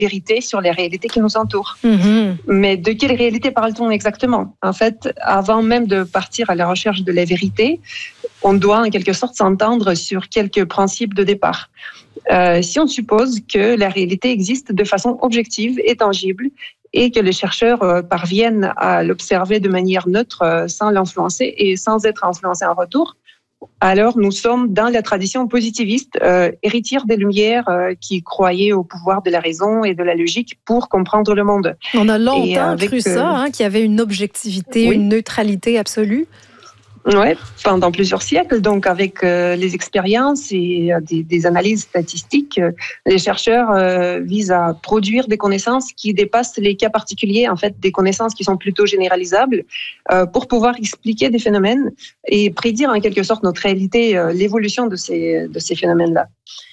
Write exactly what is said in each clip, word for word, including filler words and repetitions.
vérité sur les réalités qui nous entourent. Mm-hmm. Mais de quelle réalité parle-t-on exactement? En fait, avant même de partir à la recherche de la vérité, on doit en quelque sorte s'entendre sur quelques principes de départ. Euh, si on suppose que la réalité existe de façon objective et tangible, et que les chercheurs euh, parviennent à l'observer de manière neutre, euh, sans l'influencer et sans être influencés en retour, alors nous sommes dans la tradition positiviste, euh, héritière des Lumières, euh, qui croyait au pouvoir de la raison et de la logique pour comprendre le monde. On a longtemps avec, cru ça, hein, qu'il y avait une objectivité, oui. une neutralité absolue. Oui, pendant plusieurs siècles. Donc, avec euh, les expériences et euh, des, des analyses statistiques, euh, les chercheurs euh, visent à produire des connaissances qui dépassent les cas particuliers, en fait, des connaissances qui sont plutôt généralisables, euh, pour pouvoir expliquer des phénomènes et prédire en quelque sorte notre réalité, euh, l'évolution de ces, de ces phénomènes-là.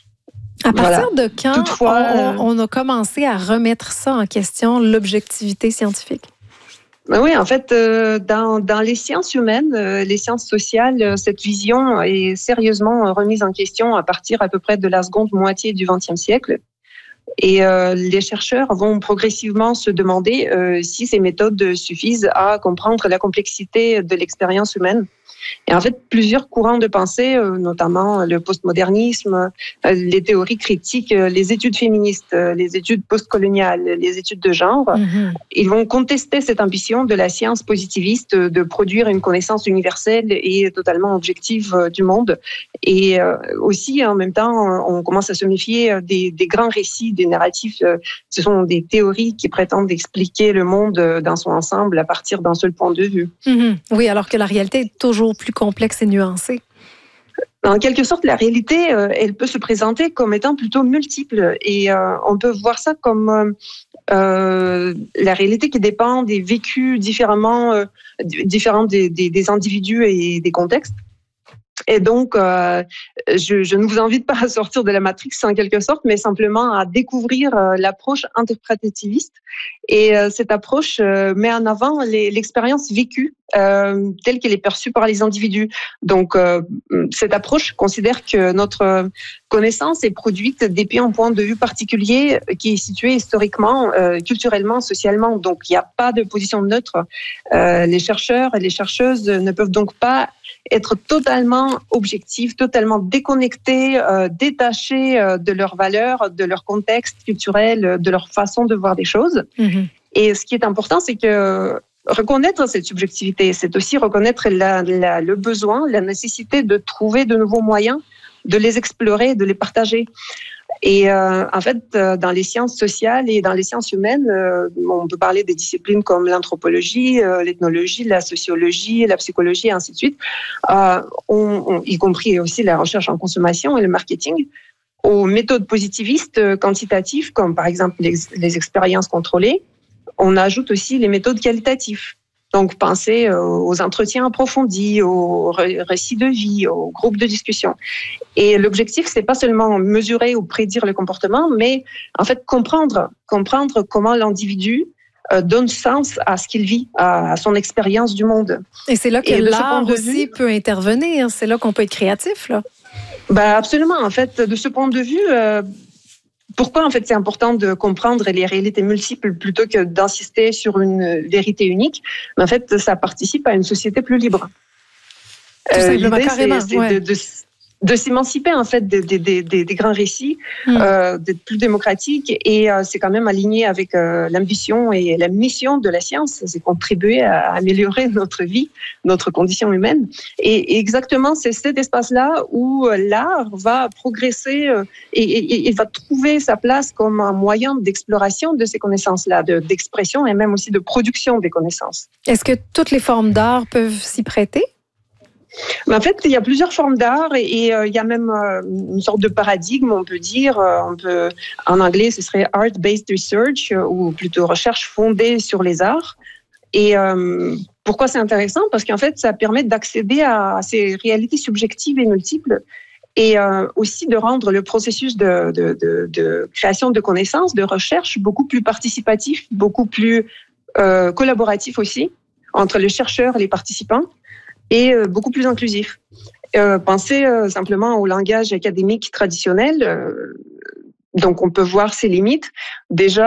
À partir Voilà. de quand Toutefois, on, on a commencé à remettre ça en question, l'objectivité scientifique? Ben oui, en fait, euh, dans, dans les sciences humaines, euh, les sciences sociales, euh, cette vision est sérieusement remise en question à partir à peu près de la seconde moitié du vingtième siècle. Et euh, les chercheurs vont progressivement se demander euh, si ces méthodes suffisent à comprendre la complexité de l'expérience humaine. Et en fait, plusieurs courants de pensée, euh, notamment le postmodernisme, euh, les théories critiques, euh, les études féministes, euh, les études postcoloniales, les études de genre, mm-hmm. ils vont contester cette ambition de la science positiviste de produire une connaissance universelle et totalement objective euh, du monde. Et euh, aussi, en même temps, on commence à se méfier des, des grands récits, des narratifs. Euh, ce sont des théories qui prétendent expliquer le monde dans son ensemble à partir d'un seul point de vue. Mm-hmm. Oui, alors que la réalité est toujours plus complexe et nuancée. En quelque sorte, la réalité, euh, elle peut se présenter comme étant plutôt multiple. Et euh, on peut voir ça comme euh, la réalité qui dépend des vécus différemment, euh, différents des, des, des individus et des contextes. Et donc, euh, je, je ne vous invite pas à sortir de la Matrix en quelque sorte, mais simplement à découvrir euh, l'approche interprétativiste. Et euh, cette approche euh, met en avant les, l'expérience vécue euh, telle qu'elle est perçue par les individus. Donc, euh, cette approche considère que notre connaissance est produite depuis un point de vue particulier qui est situé historiquement, euh, culturellement, socialement. Donc, il n'y a pas de position neutre. Euh, les chercheurs et les chercheuses ne peuvent donc pas être totalement objectifs, totalement déconnectés, euh, détachés euh, de leurs valeurs, de leur contexte culturel, de leur façon de voir des choses. Mm-hmm. Et ce qui est important, c'est que reconnaître cette subjectivité, c'est aussi reconnaître la, la, le besoin, la nécessité de trouver de nouveaux moyens, de les explorer, de les partager. Et euh, en fait, euh, dans les sciences sociales et dans les sciences humaines, euh, on peut parler des disciplines comme l'anthropologie, euh, l'ethnologie, la sociologie, la psychologie, et ainsi de suite, euh, on, on, y compris aussi la recherche en consommation et le marketing, aux méthodes positivistes euh, quantitatives, comme par exemple les, les expériences contrôlées, on ajoute aussi les méthodes qualitatives. Donc, pensez aux entretiens approfondis, aux récits de vie, aux groupes de discussion. Et l'objectif, c'est pas seulement mesurer ou prédire le comportement, mais en fait comprendre, comprendre comment l'individu euh, donne sens à ce qu'il vit, à, à son expérience du monde. Et c'est là que Et l'art aussi vue, peut intervenir. C'est là qu'on peut être créatif, là. Ben absolument. En fait, de ce point de vue. Euh, Pourquoi, en fait, c'est important de comprendre les réalités multiples plutôt que d'insister sur une vérité unique? Mais en fait, ça participe à une société plus libre. Tout euh, l'idée, carrément, c'est, c'est ouais. de, de, de s'émanciper, en fait, des, des, des, des grands récits, mm. euh, d'être plus démocratique. Et euh, c'est quand même aligné avec euh, l'ambition et la mission de la science. C'est contribuer à améliorer notre vie, notre condition humaine. Et, et exactement, c'est cet espace-là où l'art va progresser euh, et, et, et va trouver sa place comme un moyen d'exploration de ces connaissances-là, de, d'expression et même aussi de production des connaissances. Est-ce que toutes les formes d'art peuvent s'y prêter? Mais en fait, il y a plusieurs formes d'art et, et euh, il y a même euh, une sorte de paradigme, on peut dire. Euh, on peut, en anglais, ce serait art-based research euh, ou plutôt recherche fondée sur les arts. Et euh, pourquoi c'est intéressant? Parce qu'en fait, ça permet d'accéder à ces réalités subjectives et multiples et euh, aussi de rendre le processus de, de, de, de création de connaissances, de recherche, beaucoup plus participatif, beaucoup plus euh, collaboratif aussi entre les chercheurs et les participants. Et beaucoup plus inclusif. Euh, pensez euh, simplement au langage académique traditionnel. Euh, donc on peut voir ses limites. Déjà,